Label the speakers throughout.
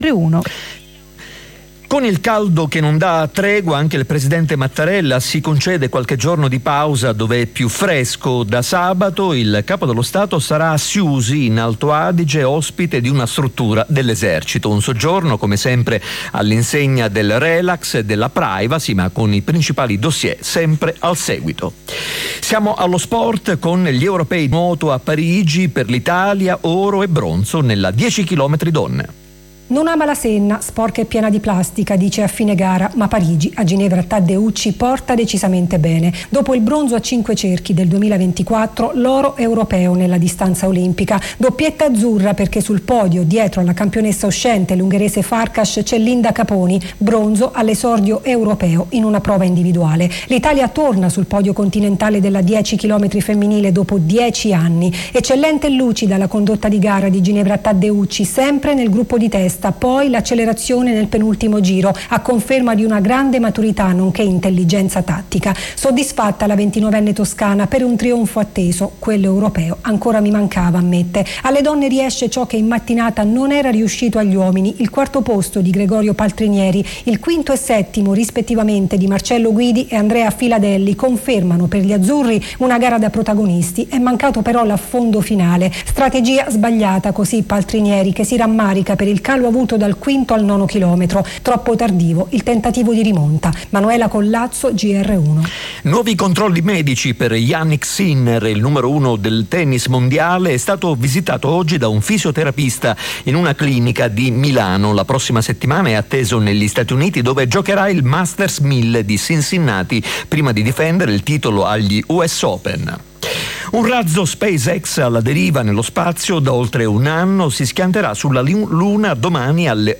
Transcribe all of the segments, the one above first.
Speaker 1: 1.
Speaker 2: Con il caldo che non dà tregua, anche il presidente Mattarella si concede qualche giorno di pausa dove è più fresco. Da sabato il capo dello Stato sarà a Siusi, in Alto Adige, ospite di una struttura dell'esercito. Un soggiorno, come sempre, all'insegna del relax e della privacy, ma con i principali dossier sempre al seguito. Siamo allo sport con gli europei nuoto a Parigi. Per l'Italia oro e bronzo nella 10 km donne.
Speaker 3: Non ama la Senna, sporca e piena di plastica, dice a fine gara, ma Parigi a Ginevra Taddeucci porta decisamente bene. Dopo il bronzo a 5 cerchi del 2024, l'oro europeo nella distanza olimpica. Doppietta azzurra perché sul podio, dietro alla campionessa uscente, l'ungherese Farkas, c'è Linda Caponi, bronzo all'esordio europeo in una prova individuale. L'Italia torna sul podio continentale della 10 km femminile dopo 10 anni. Eccellente e lucida la condotta di gara di Ginevra Taddeucci, sempre nel gruppo di testa. Poi l'accelerazione nel penultimo giro, a conferma di una grande maturità nonché intelligenza tattica. Soddisfatta la 29enne toscana per un trionfo atteso, quello europeo ancora mi mancava, ammette. Alle donne riesce ciò che in mattinata non era riuscito agli uomini, il quarto posto di Gregorio Paltrinieri, il quinto e settimo rispettivamente di Marcello Guidi e Andrea Filadelli confermano per gli azzurri una gara da protagonisti. È mancato però l'affondo finale, strategia sbagliata, così Paltrinieri, che si rammarica per il calo avuto dal quinto al nono chilometro. Troppo tardivo il tentativo di rimonta. Manuela Collazzo, GR1.
Speaker 2: Nuovi controlli medici per Yannick Sinner, il numero 1 del tennis mondiale. È stato visitato oggi da un fisioterapista in una clinica di Milano. La prossima settimana è atteso negli Stati Uniti, dove giocherà il Masters 1000 di Cincinnati prima di difendere il titolo agli US Open. Un razzo SpaceX alla deriva nello spazio da oltre un anno si schianterà sulla Luna domani alle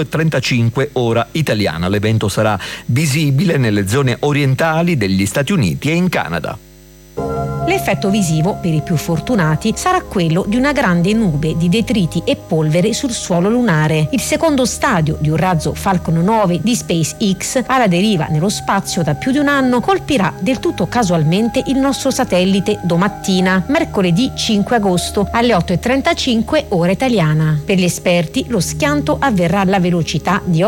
Speaker 2: 8:35 ora italiana. L'evento sarà visibile nelle zone orientali degli Stati Uniti e in Canada.
Speaker 4: L'effetto visivo, per i più fortunati, sarà quello di una grande nube di detriti e polvere sul suolo lunare. Il secondo stadio di un razzo Falcon 9 di SpaceX, alla deriva nello spazio da più di un anno, colpirà del tutto casualmente il nostro satellite domattina, mercoledì 5 agosto, alle 8:35 ora italiana. Per gli esperti, lo schianto avverrà alla velocità di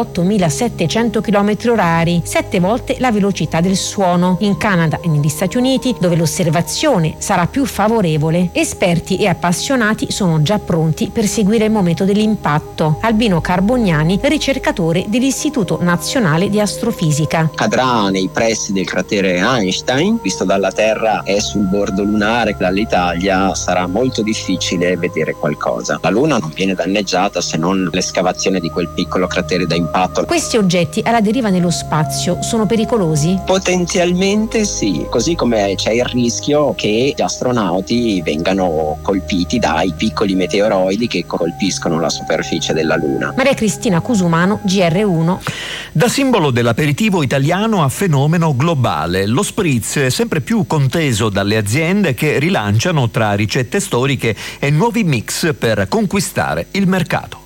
Speaker 4: 8.700 km/h, 7 volte la velocità del suono. In Canada e negli Stati Uniti, dove l'osservazione sarà più favorevole, esperti e appassionati sono già pronti per seguire il momento dell'impatto. Albino Carboniani, ricercatore dell'Istituto Nazionale di Astrofisica.
Speaker 5: Cadrà nei pressi del cratere Einstein, visto dalla Terra è sul bordo lunare, dall'Italia sarà molto difficile vedere qualcosa. La Luna non viene danneggiata se non l'escavazione di quel piccolo cratere da impatto.
Speaker 4: Questi oggetti alla deriva nello spazio sono pericolosi?
Speaker 5: Potenzialmente sì, così come c'è il rischio che gli astronauti vengano colpiti dai piccoli meteoroidi che colpiscono la superficie della Luna.
Speaker 4: Maria Cristina Cusumano, GR1.
Speaker 2: Da simbolo dell'aperitivo italiano a fenomeno globale, lo spritz è sempre più conteso dalle aziende che rilanciano tra ricette storiche e nuovi mix per conquistare il mercato.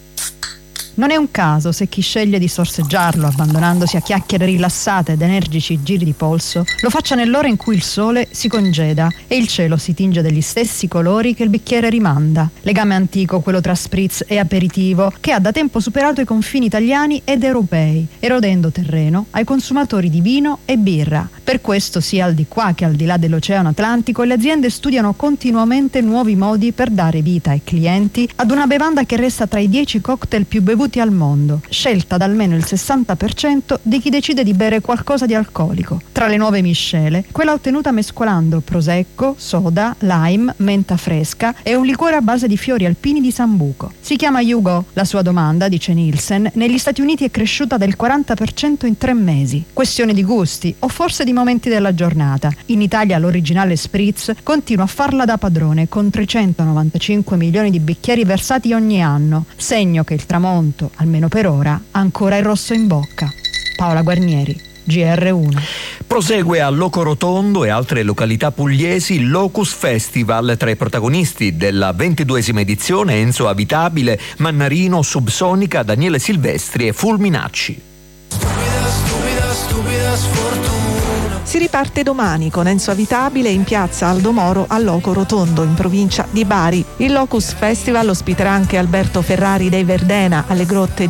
Speaker 1: Non è un caso se chi sceglie di sorseggiarlo, abbandonandosi a chiacchiere rilassate ed energici giri di polso, lo faccia nell'ora in cui il sole si congeda e il cielo si tinge degli stessi colori che il bicchiere rimanda. Legame antico quello tra spritz e aperitivo, che ha da tempo superato i confini italiani ed europei, erodendo terreno ai consumatori di vino e birra. Per questo, sia al di qua che al di là dell'Oceano Atlantico, le aziende studiano continuamente nuovi modi per dare vita ai clienti ad una bevanda che resta tra i 10 cocktail più bevuti al mondo, scelta da almeno il 60% di chi decide di bere qualcosa di alcolico. Tra le nuove miscele, quella ottenuta mescolando prosecco, soda, lime, menta fresca e un liquore a base di fiori alpini di sambuco. Si chiama Hugo. La sua domanda, dice Nielsen, negli Stati Uniti è cresciuta del 40% in 3 mesi. Questione di gusti o forse di momenti della giornata. In Italia l'originale spritz continua a farla da padrone con 395 milioni di bicchieri versati ogni anno, segno che il tramonto, almeno per ora, ancora è rosso in bocca. Paola Guarnieri, GR1.
Speaker 2: Prosegue a Locorotondo e altre località pugliesi il Locus Festival. Tra i protagonisti della 22esima edizione Enzo Abitabile, Mannarino, Subsonica, Daniele Silvestri e Fulminacci.
Speaker 6: Stupida, stupida, stupida sfortuna. Si riparte domani con Enzo Avitabile in piazza Aldo Moro a Loco Rotondo, in provincia di Bari. Il Locus Festival ospiterà anche Alberto Ferrari dei Verdena alle Grotte